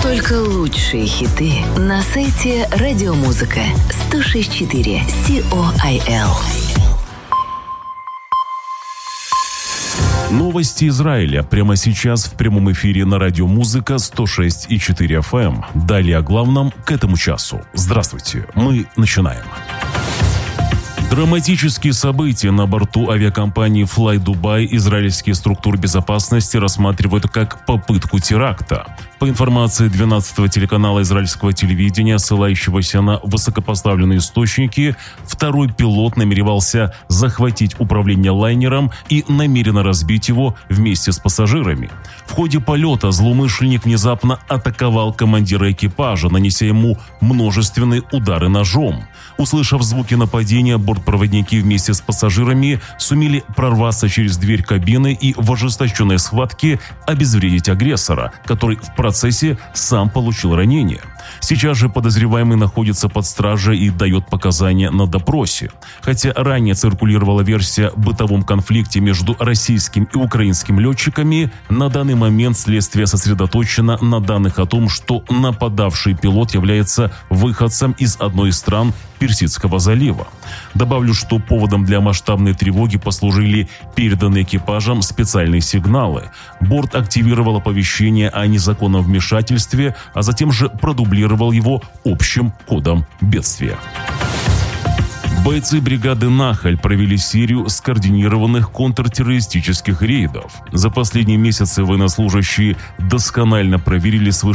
Только лучшие хиты на сайте Радиомузыка 106.4 COIL. Новости Израиля прямо сейчас в прямом эфире на Радиомузыка 106.4 FM. Далее о главном к этому часу. Здравствуйте, мы начинаем. Драматические события на борту авиакомпании Fly Dubai израильские структуры безопасности рассматривают как попытку теракта. По информации 12-го телеканала израильского телевидения, ссылающегося на высокопоставленные источники, второй пилот намеревался захватить управление лайнером и намеренно разбить его вместе с пассажирами. В ходе полета злоумышленник внезапно атаковал командира экипажа, нанеся ему множественные удары ножом. Услышав звуки нападения, бортпроводники вместе с пассажирами сумели прорваться через дверь кабины и в ожесточенной схватке обезвредить агрессора, который в процессе сам получил ранение. Сейчас же подозреваемый находится под стражей и дает показания на допросе. Хотя ранее циркулировала версия о бытовом конфликте между российским и украинским летчиками, на данный момент следствие сосредоточено на данных о том, что нападавший пилот является выходцем из одной из стран Персидского залива. Добавлю, что поводом для масштабной тревоги послужили переданные экипажам специальные сигналы. Борт активировал оповещение о незаконном вмешательстве, а затем же продублировал его общим кодом бедствия. Бойцы бригады «Нахаль» провели серию скоординированных контртеррористических рейдов. За последние месяцы военнослужащие досконально проверили свыше